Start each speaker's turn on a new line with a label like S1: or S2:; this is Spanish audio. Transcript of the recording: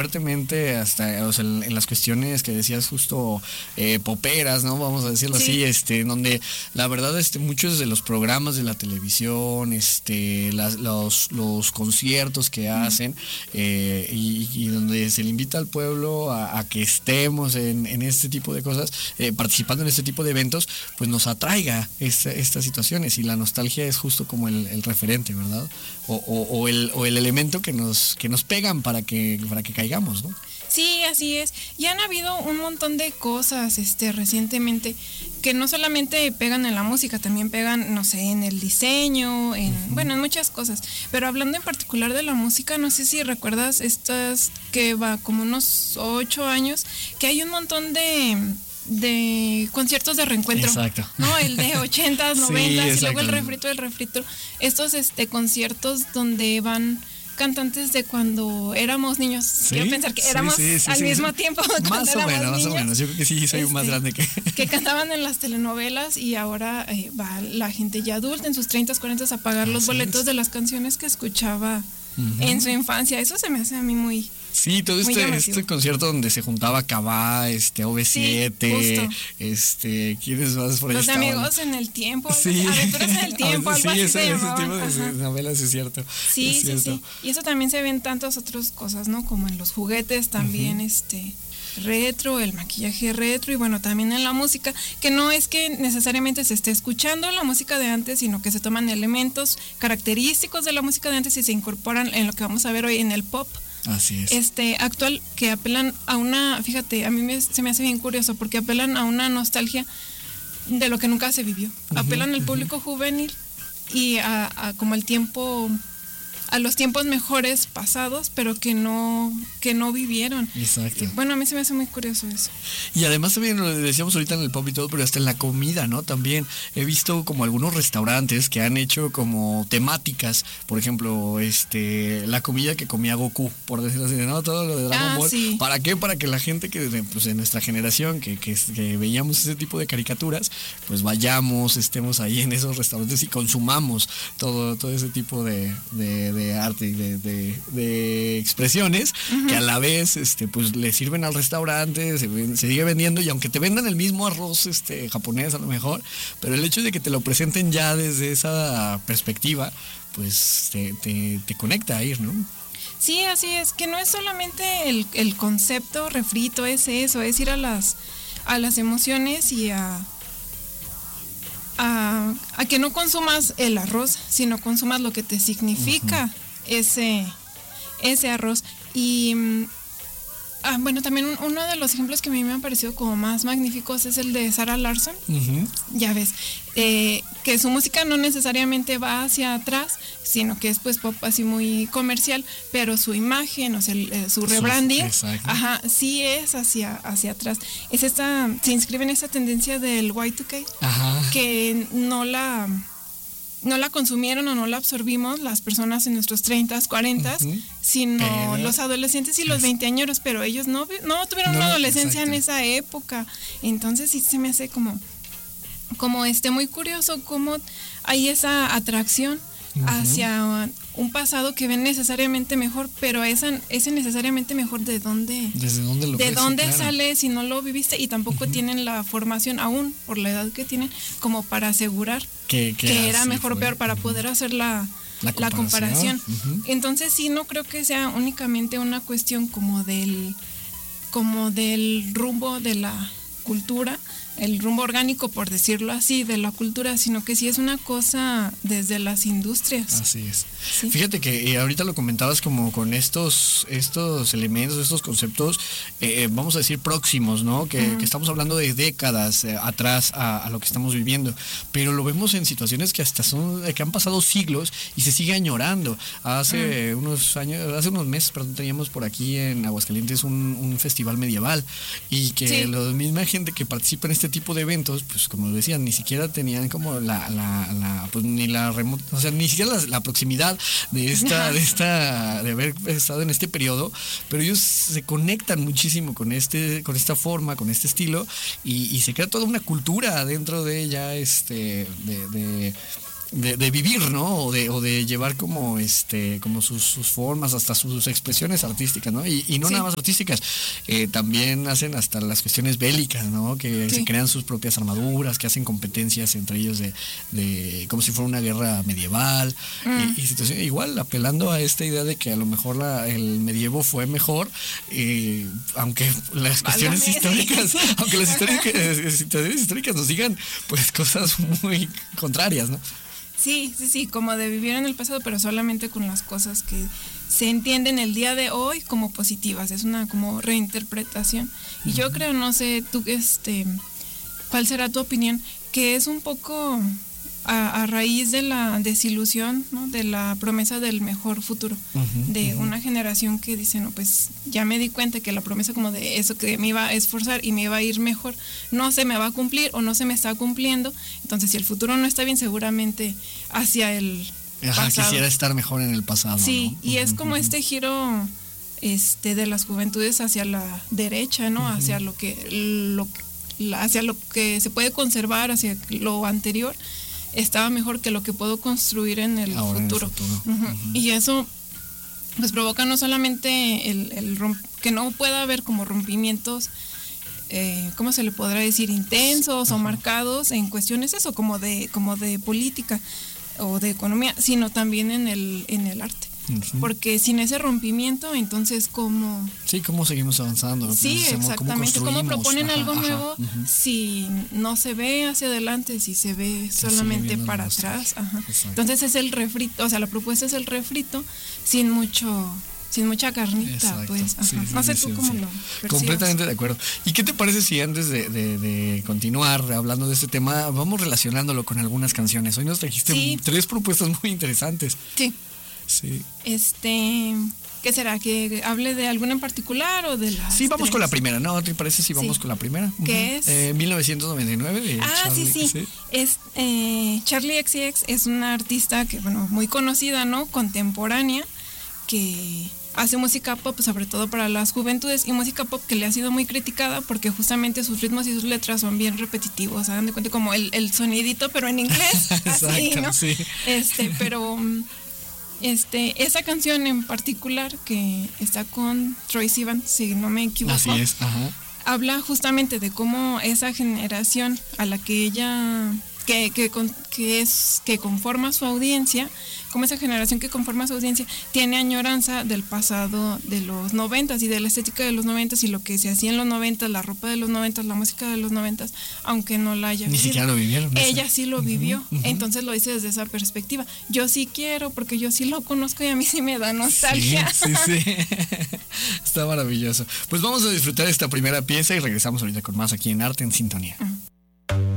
S1: fuertemente hasta, o sea, en las cuestiones que decías justo poperas, ¿no? Vamos a decirlo así, donde la verdad muchos de los programas de la televisión, los conciertos que hacen y donde se le invita al pueblo a que estemos en este tipo de cosas, participando en este tipo de eventos, pues nos atraiga estas situaciones, y la nostalgia es justo como el referente, ¿verdad? O el elemento que nos pegan para que caigamos, ¿no?
S2: Sí, así es. Y han habido un montón de cosas recientemente que no solamente pegan en la música, también pegan, no sé, en el diseño, en muchas cosas. Pero hablando en particular de la música, no sé si recuerdas estas que va como unos 8 años, que hay un montón de conciertos de reencuentro.
S1: Exacto.
S2: ¿No? El de 80s, 90s,
S1: sí,
S2: y luego el refrito. Estos conciertos donde van cantantes de cuando éramos niños. ¿Sí? Quiero pensar que éramos al mismo tiempo.
S1: Más o menos. Yo creo que sí soy más grande
S2: que cantaban en las telenovelas, y ahora va la gente ya adulta en sus 30s, 40s a pagar los boletos de las canciones que escuchaba en su infancia. Eso se me hace a mí muy...
S1: Sí, todo este concierto donde se juntaba Cabá, OV7, ¿quiénes más por ahí?
S2: Los Amigos en el Tiempo, Aventuras en el Tiempo, algo así se llamaban.
S1: Ese tipo de novelas, es cierto.
S2: Sí. Y eso también se ve en tantas otras cosas, ¿no? Como en los juguetes también, retro, el maquillaje retro, y bueno, también en la música, que no es que necesariamente se esté escuchando la música de antes, sino que se toman elementos característicos de la música de antes y se incorporan en lo que vamos a ver hoy en el pop.
S1: Así es.
S2: Actual, que apelan a una, fíjate, a mí se me hace bien curioso, porque apelan a una nostalgia de lo que nunca se vivió. Apelan al público juvenil y a como el tiempo, a los tiempos mejores pasados, pero que no vivieron.
S1: Exacto.
S2: Bueno, a mí se me hace muy curioso eso.
S1: Y además también lo decíamos ahorita en el pop y todo, pero hasta en la comida, ¿no? También he visto como algunos restaurantes que han hecho como temáticas, por ejemplo, la comida que comía Goku, por decirlo así, ¿no? Todo lo de Dragon Ball.
S2: Sí.
S1: ¿Para qué? Para que la gente que pues en nuestra generación que veíamos ese tipo de caricaturas, pues vayamos, estemos ahí en esos restaurantes y consumamos todo ese tipo de arte y de expresiones que a la vez pues le sirven al restaurante, se sigue vendiendo, y aunque te vendan el mismo arroz japonés a lo mejor, pero el hecho de que te lo presenten ya desde esa perspectiva, pues te conecta a ir, ¿no?
S2: Sí, así es, que no es solamente el concepto refrito, es eso, es ir a las emociones y a que no consumas el arroz, sino consumas lo que te significa ese arroz. Y bueno, también uno de los ejemplos que a mí me han parecido como más magníficos es el de Sarah Larsson. Ya ves, que su música no necesariamente va hacia atrás, sino que es pues pop así muy comercial, pero su imagen, o sea, su rebranding, sí es hacia atrás. Se inscribe en esa tendencia del Y2K, que no la consumieron o no la absorbimos las personas en nuestros 30s, 40s, sino los adolescentes y los veinteañeros, pero ellos no tuvieron una adolescencia en esa época. Entonces sí se me hace como muy curioso cómo hay esa atracción hacia un pasado que ven necesariamente mejor, pero ese necesariamente mejor ¿desde dónde sale si no lo viviste? Y tampoco tienen la formación aún, por la edad que tienen, como para asegurar que era mejor o peor, para poder hacer la comparación. Entonces sí, no creo que sea únicamente una cuestión como del rumbo de la cultura, el rumbo orgánico, por decirlo así, de la cultura, sino que sí es una cosa desde las industrias.
S1: Así es. Sí. Fíjate que ahorita lo comentabas como con estos elementos, estos conceptos, vamos a decir próximos, ¿no? Que estamos hablando de décadas atrás a lo que estamos viviendo, pero lo vemos en situaciones que hasta que han pasado siglos y se sigue añorando. Hace unos meses, teníamos por aquí en Aguascalientes un festival medieval, y que la misma gente que participa en este tipo de eventos, pues como decían, ni siquiera tenían como pues ni la remota, o sea, ni siquiera la proximidad de haber estado en este periodo, pero ellos se conectan muchísimo con esta forma, con este estilo, y se crea toda una cultura dentro de ella, de vivir, ¿no? O de llevar como como sus formas, hasta sus expresiones artísticas, ¿no? Y no nada más artísticas, también hacen hasta las cuestiones bélicas, ¿no? Que se crean sus propias armaduras, que hacen competencias entre ellos de como si fuera una guerra medieval y situaciones igual, apelando a esta idea de que a lo mejor el medievo fue mejor, aunque las cuestiones históricas, aunque las situaciones históricas nos digan pues cosas muy contrarias, ¿no?
S2: Sí, como de vivir en el pasado, pero solamente con las cosas que se entienden el día de hoy como positivas. Es una como reinterpretación. Y yo creo, no sé, tú, ¿cuál será tu opinión? Que es un poco a raíz de la desilusión, ¿no? De la promesa del mejor futuro, de una generación que dice, no, pues ya me di cuenta que la promesa como de eso que me iba a esforzar y me iba a ir mejor, no se me va a cumplir o no se me está cumpliendo. Entonces, si el futuro no está bien, seguramente hacia el pasado.
S1: Quisiera estar mejor en el pasado.
S2: Sí,
S1: ¿no?
S2: Y es como este giro de las juventudes hacia la derecha, ¿no? Hacia hacia lo que se puede conservar, hacia lo anterior. Estaba mejor que lo que puedo construir en el futuro. Y eso pues provoca no solamente que no pueda haber como rompimientos, ¿cómo se le podrá decir? Intensos o marcados en cuestiones eso, como de política o de economía, sino también en el arte. Porque sin ese rompimiento, entonces, ¿cómo?
S1: Sí, ¿cómo seguimos avanzando?
S2: Sí, exactamente. ¿Cómo proponen algo nuevo si no se ve hacia adelante, si se ve solamente para atrás? Entonces es el refrito, o sea, la propuesta es el refrito sin mucha carnita. Exacto. Pues. No sé tú cómo lo percibes.
S1: Completamente de acuerdo. ¿Y qué te parece si antes de continuar hablando de este tema, vamos relacionándolo con algunas canciones? Hoy nos trajiste 3 propuestas muy interesantes.
S2: Sí. ¿Qué será? ¿Que hable de alguna en particular o de las?
S1: Sí, vamos con la primera, ¿no? ¿Te parece si vamos con la primera?
S2: ¿Qué es?
S1: 1999 de Charlie.
S2: Sí. Es, Charli XCX es una artista que, muy conocida, ¿no? Contemporánea, que hace música pop, sobre todo para las juventudes, y música pop que le ha sido muy criticada porque justamente sus ritmos y sus letras son bien repetitivos. Hagan de cuenta como el sonidito, pero en inglés. Así, ¿no?
S1: Sí.
S2: Pero esa canción en particular, que está con Troye Sivan, si no me equivoco.
S1: Así es,
S2: habla justamente de cómo esa generación a la que ella que conforma su audiencia, como esa generación que conforma su audiencia tiene añoranza del pasado de los 90s y de la estética de los 90s y lo que se hacía en los 90s, la ropa de los 90s, la música de los 90s, aunque no la haya
S1: vivido. Ni siquiera lo vivieron.
S2: Ella sí lo vivió, entonces lo dice desde esa perspectiva. Yo sí quiero, porque yo sí lo conozco y a mí sí me da nostalgia.
S1: Sí. Está maravilloso. Pues vamos a disfrutar esta primera pieza y regresamos ahorita con más aquí en Arte en Sintonía.